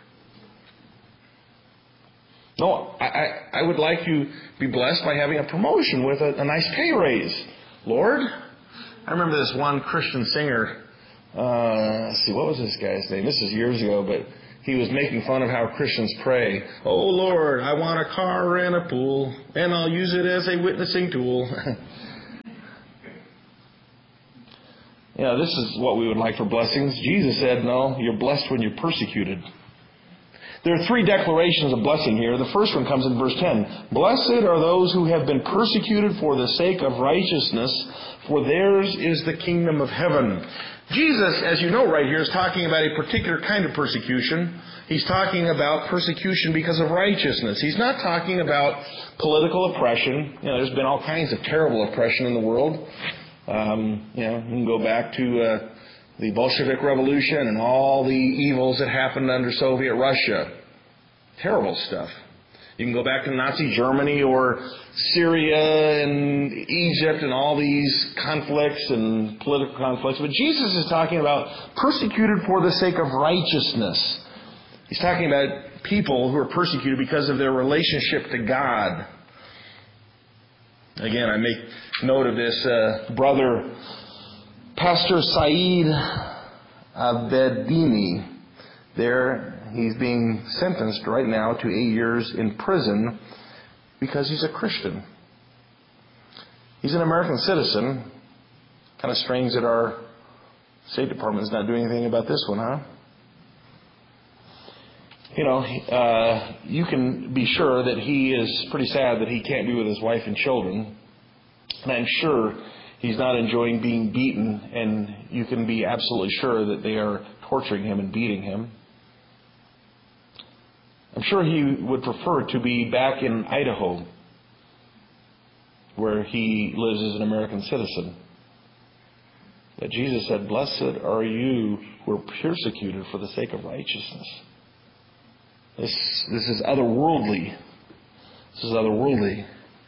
Speaker 19: No, I, I, I would like you to be blessed by having a promotion with a, a nice pay raise. Lord, I remember this one Christian singer. Uh, let's see, what was this guy's name? This is years ago, but he was making fun of how Christians pray. Oh, Lord, I want a car and a pool, and I'll use it as a witnessing tool. You know, this is what we would like for blessings. Jesus said, no, you're blessed when you're persecuted. There are three declarations of blessing here. The first one comes in verse ten. Blessed are those who have been persecuted for the sake of righteousness, for theirs is the kingdom of heaven. Jesus, as you know right here, is talking about a particular kind of persecution. He's talking about persecution because of righteousness. He's not talking about political oppression. You know, there's been all kinds of terrible oppression in the world. Um, you know, you can go back to uh, the Bolshevik Revolution and all the evils that happened under Soviet Russia. Terrible stuff. You can go back to Nazi Germany or Syria and Egypt and all these conflicts and political conflicts. But Jesus is talking about persecuted for the sake of righteousness. He's talking about people who are persecuted because of their relationship to God. Again, I make note of this uh, brother, Pastor Saeed Abedini. There, he's being sentenced right now to eight years in prison because he's a Christian. He's an American citizen. Kind of strange that our State Department is not doing anything about this one, huh? You know, uh, you can be sure that he is pretty sad that he can't be with his wife and children. And I'm sure he's not enjoying being beaten, and you can be absolutely sure that they are torturing him and beating him. I'm sure he would prefer to be back in Idaho, where he lives as an American citizen. But Jesus said, blessed are you who are persecuted for the sake of righteousness. This, this is otherworldly. This is otherworldly.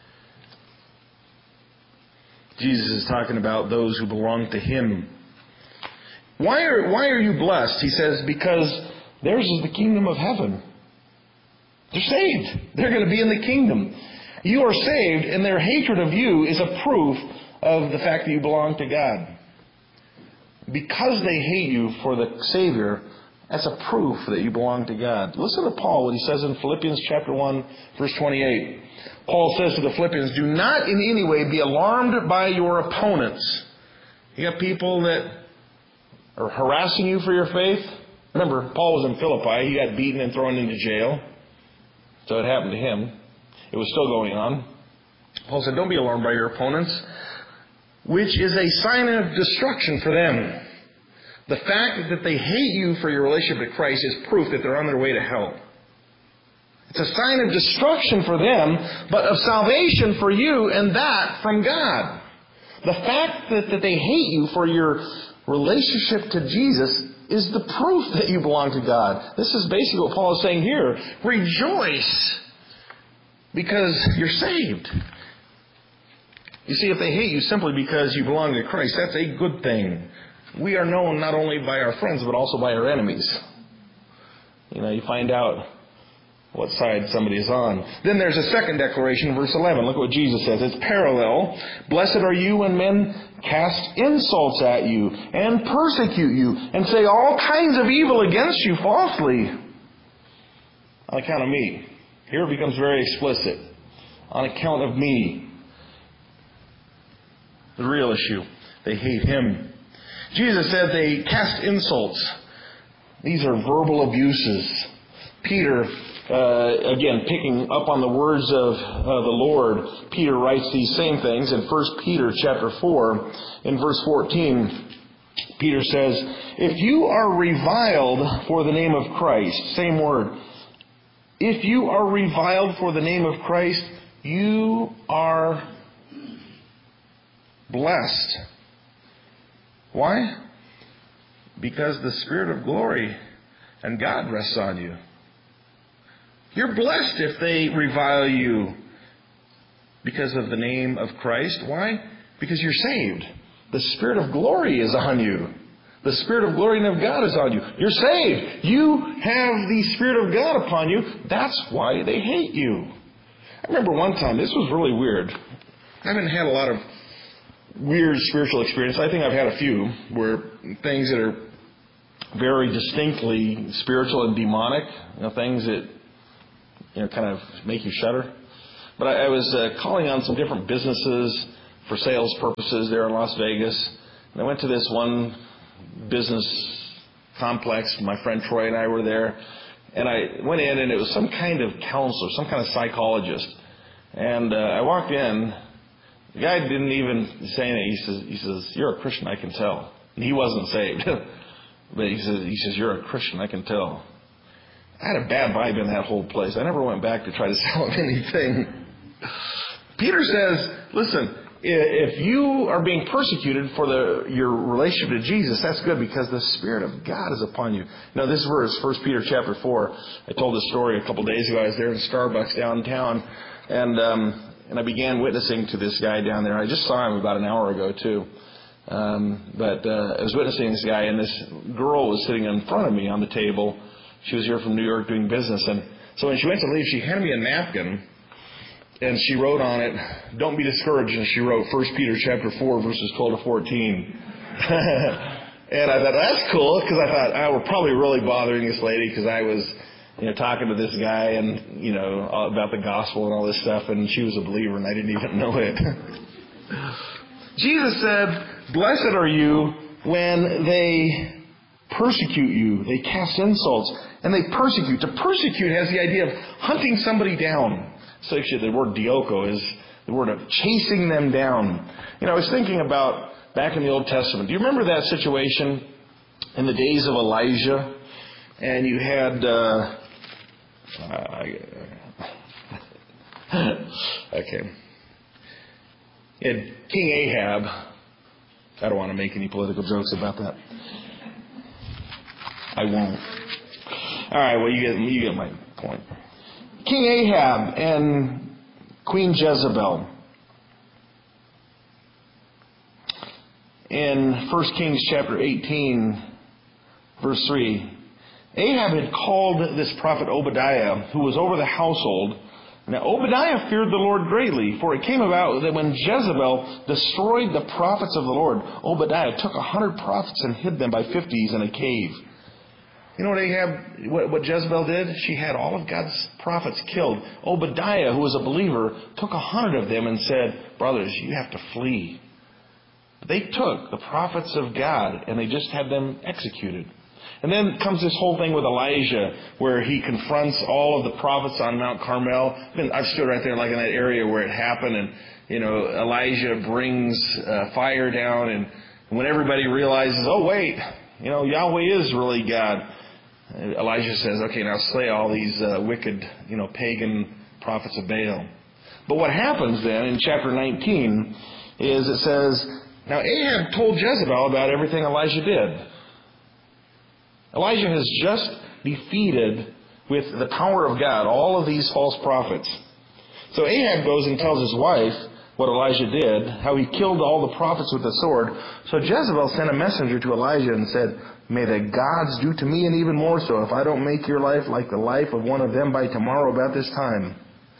Speaker 19: Jesus is talking about those who belong to Him. Why are, why are you blessed? He says, because theirs is the kingdom of heaven. They're saved. They're going to be in the kingdom. You are saved, and their hatred of you is a proof of the fact that you belong to God. Because they hate you for the Savior, that's a proof that you belong to God. Listen to Paul, what he says in Philippians chapter one, verse twenty-eight. Paul says to the Philippians, do not in any way be alarmed by your opponents. You got people that are harassing you for your faith. Remember, Paul was in Philippi. He got beaten and thrown into jail. So it happened to him. It was still going on. Paul said, don't be alarmed by your opponents, which is a sign of destruction for them. The fact that they hate you for your relationship to Christ is proof that they're on their way to hell. It's a sign of destruction for them, but of salvation for you, and that from God. The fact that, that they hate you for your relationship to Jesus is the proof that you belong to God. This is basically what Paul is saying here. Rejoice, because you're saved. You see, if they hate you simply because you belong to Christ, that's a good thing. We are known not only by our friends, but also by our enemies. You know, you find out what side somebody is on. Then there's a second declaration, verse eleven. Look at what Jesus says. It's parallel. Blessed are you when men cast insults at you and persecute you and say all kinds of evil against you falsely. On account of me. Here it becomes very explicit. On account of me. The real issue. They hate Him. Jesus said they cast insults. These are verbal abuses. Peter, uh, again, picking up on the words of uh, the Lord, Peter writes these same things in First Peter chapter four, in verse fourteen. Peter says, if you are reviled for the name of Christ, same word, if you are reviled for the name of Christ, you are blessed. Why? Because the Spirit of glory and God rests on you. You're blessed if they revile you because of the name of Christ. Why? Because you're saved. The Spirit of glory is on you. The Spirit of glory and of God is on you. You're saved. You have the Spirit of God upon you. That's why they hate you. I remember one time, this was really weird. I haven't had a lot of weird spiritual experience. I think I've had a few where things that are very distinctly spiritual and demonic, you know, things that, you know, kind of make you shudder. But I, I was uh, calling on some different businesses for sales purposes there in Las Vegas. And I went to this one business complex. My friend Troy and I were there. And I went in, and it was some kind of counselor, some kind of psychologist. And uh, I walked in. The guy didn't even say anything. He says, he says, "You're a Christian, I can tell." And he wasn't saved. But he says, he says, "You're a Christian, I can tell." I had a bad vibe in that whole place. I never went back to try to sell him anything. Peter says, listen, if you are being persecuted for the, your relationship to Jesus, that's good because the Spirit of God is upon you. Now, this verse, First Peter chapter four, I told this story a couple of days ago. I was there in Starbucks downtown, and um, and I began witnessing to this guy down there. I just saw him about an hour ago, too. Um, but uh, I was witnessing this guy, and this girl was sitting in front of me on the table. She was here from New York doing business. And so when she went to leave, she handed me a napkin, and she wrote on it, "Don't be discouraged." And she wrote First Peter chapter four, verses twelve to fourteen. And I thought, that's cool, because I thought, oh, we're probably really bothering this lady, because I was, you know, talking to this guy and, you know, about the gospel and all this stuff, and she was a believer, and I didn't even know it. Jesus said, "Blessed are you when they persecute you." They cast insults, and they persecute. To persecute has the idea of hunting somebody down. So actually the word dioko is the word of chasing them down. You know, I was thinking about back in the Old Testament. Do you remember that situation in the days of Elijah? And you had... Uh, uh, okay. You had King Ahab. I don't want to make any political jokes about that. I won't. All right, well, you get you get my point. King Ahab and Queen Jezebel. In First Kings chapter eighteen, verse three, Ahab had called this prophet Obadiah, who was over the household. Now, Obadiah feared the Lord greatly, for it came about that when Jezebel destroyed the prophets of the Lord, Obadiah took a hundred prophets and hid them by fifties in a cave. You know what Ahab, what, what Jezebel did? She had all of God's prophets killed. Obadiah, who was a believer, took a hundred of them and said, "Brothers, you have to flee." They took the prophets of God and they just had them executed. And then comes this whole thing with Elijah, where he confronts all of the prophets on Mount Carmel. I've stood right there, like in that area where it happened, and you know Elijah brings uh, fire down, and when everybody realizes, oh wait, you know Yahweh is really God, Elijah says, okay, now slay all these uh, wicked, you know, pagan prophets of Baal. But what happens then in chapter nineteen is it says, now Ahab told Jezebel about everything Elijah did. Elijah has just defeated, with the power of God, all of these false prophets. So Ahab goes and tells his wife what Elijah did, how he killed all the prophets with the sword. So Jezebel sent a messenger to Elijah and said, "May the gods do to me and even more so if I don't make your life like the life of one of them by tomorrow about this time."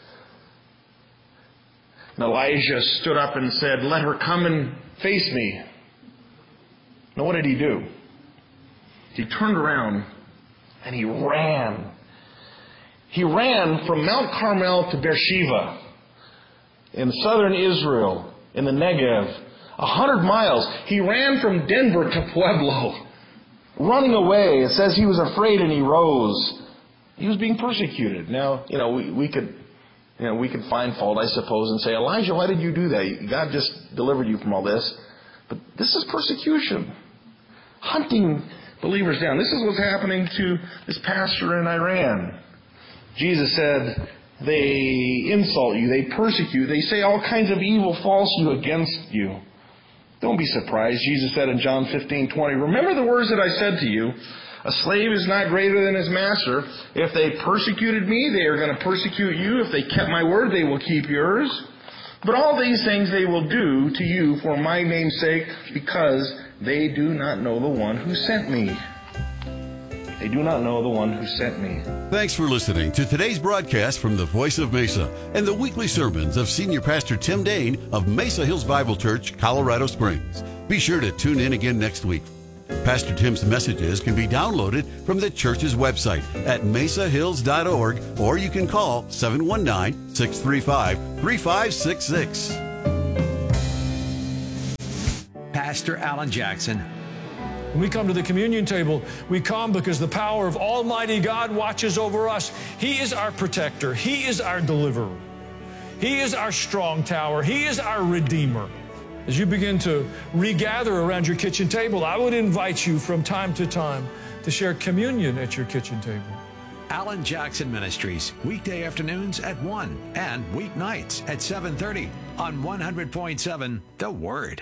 Speaker 19: And Elijah stood up and said, "Let her come and face me." Now what did he do? He turned around and he ran. He ran from Mount Carmel to Beersheba in southern Israel, in the Negev, a hundred miles. He ran from Denver to Pueblo, running away. It says he was afraid and he rose. He was being persecuted. Now, you know, we, we could, you know, we could find fault, I suppose, and say, "Elijah, why did you do that? God just delivered you from all this." But this is persecution. Hunting believers down. This is what's happening to this pastor in Iran. Jesus said, they insult you, they persecute, they say all kinds of evil falsely against you. Don't be surprised. Jesus said in John fifteen twenty, "Remember the words that I said to you, a slave is not greater than his master. If they persecuted me, they are going to persecute you. If they kept my word, they will keep yours." But all these things they will do to you for my name's sake, because they do not know the one who sent me. They do not know the one who sent me.
Speaker 18: Thanks for listening to today's broadcast from the Voice of Mesa and the weekly sermons of Senior Pastor Tim Dane of Mesa Hills Bible Church, Colorado Springs. Be sure to tune in again next week. Pastor Tim's messages can be downloaded from the church's website at mesa hills dot org, or you can call seven one nine, six three five, three five six six.
Speaker 20: Pastor Alan Jackson.
Speaker 21: When we come to the communion table, we come because the power of Almighty God watches over us. He is our protector. He is our deliverer. He is our strong tower. He is our redeemer. As you begin to regather around your kitchen table, I would invite you from time to time to share communion at your kitchen table.
Speaker 20: Alan Jackson Ministries, weekday afternoons at one and weeknights at seven thirty on one hundred point seven The Word.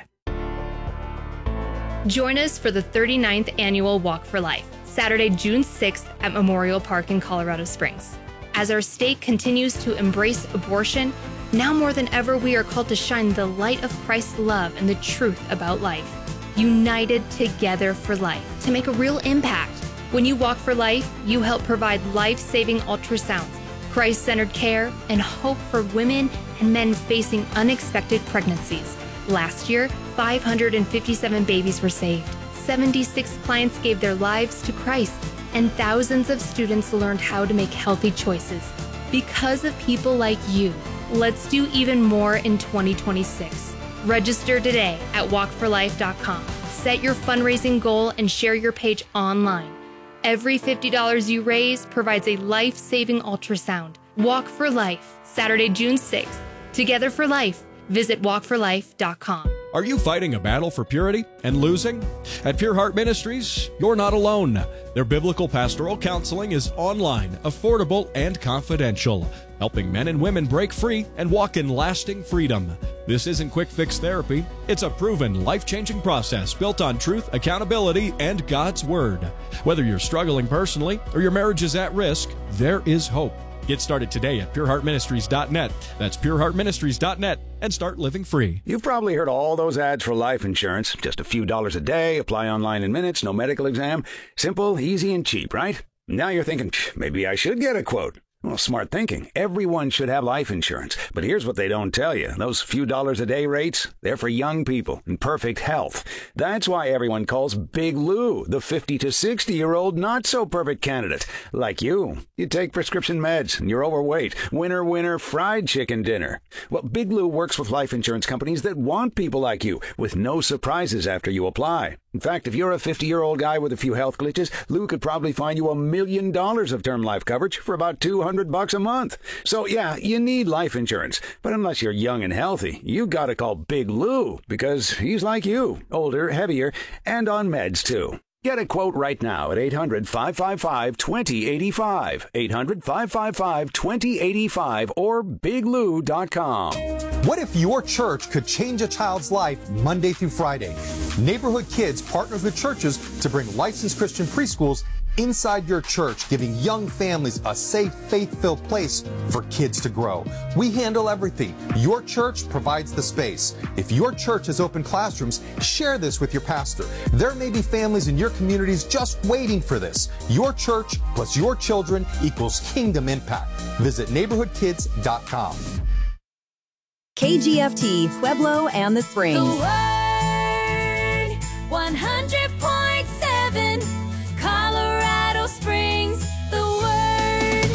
Speaker 22: Join us for the thirty-ninth Annual Walk for Life, Saturday, June sixth at Memorial Park in Colorado Springs. As our state continues to embrace abortion, now more than ever we are called to shine the light of Christ's love and the truth about life. United together for life to make a real impact. When you walk for life, you help provide life-saving ultrasounds, Christ-centered care, and hope for women and men facing unexpected pregnancies. Last year, five hundred fifty-seven babies were saved, seventy-six clients gave their lives to Christ, and thousands of students learned how to make healthy choices. Because of people like you, let's do even more in twenty twenty-six. Register today at walk for life dot com. Set your fundraising goal and share your page online. Every fifty dollars you raise provides a life-saving ultrasound. Walk for Life, Saturday, June sixth. Together for Life. Visit walk for life dot com.
Speaker 23: Are you fighting a battle for purity and losing? At Pure Heart Ministries, you're not alone. Their biblical pastoral counseling is online, affordable, and confidential, helping men and women break free and walk in lasting freedom. This isn't quick fix therapy. It's a proven, life-changing process built on truth, accountability, and God's Word. Whether you're struggling personally or your marriage is at risk, there is hope. Get started today at pure heart ministries dot net. That's pure heart ministries dot net and start living free.
Speaker 10: You've probably heard all those ads for life insurance. Just a few dollars a day, apply online in minutes, no medical exam. Simple, easy, and cheap, right? Now you're thinking, maybe I should get a quote. Well, smart thinking. Everyone should have life insurance. But here's what they don't tell you. Those few dollars a day rates, they're for young people in perfect health. That's why everyone calls Big Lou the fifty to sixty-year-old not-so-perfect candidate. Like you. You take prescription meds and you're overweight. Winner, winner, fried chicken dinner. Well, Big Lou works with life insurance companies that want people like you, with no surprises after you apply. In fact, if you're a fifty-year-old guy with a few health glitches, Lou could probably find you a million dollars of term life coverage for about two hundred bucks a month. So yeah, you need life insurance. But unless you're young and healthy, you gotta call Big Lou, because he's like you, older, heavier, and on meds too. Get a quote right now at eight hundred, five five five, two zero eight five, eight hundred, five five five, two zero eight five, or big lou dot com.
Speaker 24: What if your church could change a child's life Monday through Friday? Neighborhood Kids partners with churches to bring licensed Christian preschools inside your church, giving young families a safe, faith-filled place for kids to grow. We handle everything. Your church provides the space. If your church has open classrooms, share this with your pastor. There may be families in your communities just waiting for this. Your church plus your children equals kingdom impact. Visit neighborhood kids dot com.
Speaker 17: K G F T, Pueblo and the Springs.
Speaker 3: The Word, one hundred point seven, Colorado Springs, the Word.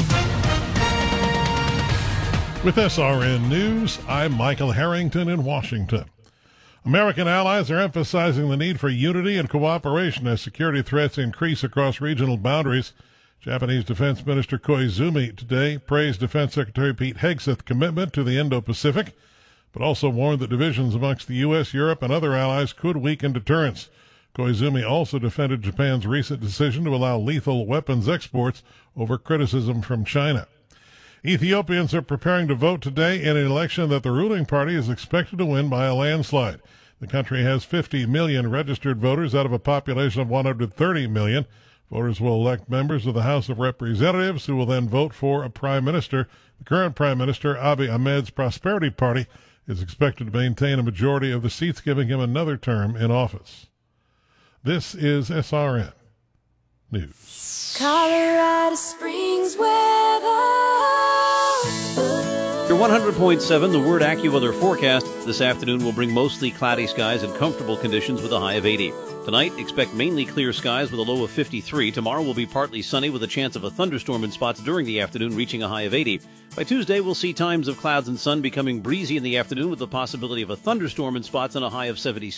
Speaker 14: With S R N News, I'm Michael Harrington in Washington. American allies are emphasizing the need for unity and cooperation as security threats increase across regional boundaries. Japanese Defense Minister Koizumi today praised Defense Secretary Pete Hegseth's commitment to the Indo-Pacific, but also warned that divisions amongst the U S, Europe, and other allies could weaken deterrence. Koizumi also defended Japan's recent decision to allow lethal weapons exports over criticism from China. Ethiopians are preparing to vote today in an election that the ruling party is expected to win by a landslide. The country has fifty million registered voters out of a population of one hundred thirty million. Voters will elect members of the House of Representatives who will then vote for a prime minister. The current prime minister, Abiy Ahmed's Prosperity Party, is expected to maintain a majority of the seats, giving him another term in office. This is S R N News.
Speaker 3: Colorado Springs weather.
Speaker 16: Your one hundred point seven, the Word AccuWeather forecast this afternoon will bring mostly cloudy skies and comfortable conditions with a high of eighty. Tonight, expect mainly clear skies with a low of fifty-three. Tomorrow will be partly sunny with a chance of a thunderstorm in spots during the afternoon, reaching a high of eighty. By Tuesday, we'll see times of clouds and sun becoming breezy in the afternoon with the possibility of a thunderstorm in spots and a high of seventy-six.